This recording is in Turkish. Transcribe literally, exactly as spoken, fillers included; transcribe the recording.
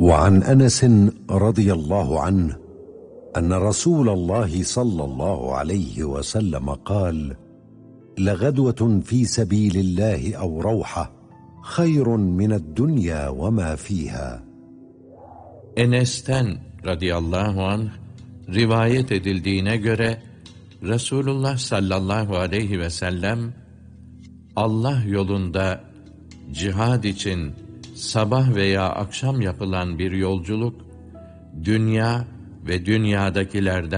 وعن أنس رضي الله عنه أن رسول الله صلى الله عليه وسلم قال: لغدوة في سبيل الله أو روحة خير من الدنيا وما فيها. Enes'ten radıyallahu anh rivayet edildiğine göre Resulullah sallallahu aleyhi ve sellem Allah yolunda cihad için sabah veya akşam yapılan bir yolculuk dünya ve dünyadakilerden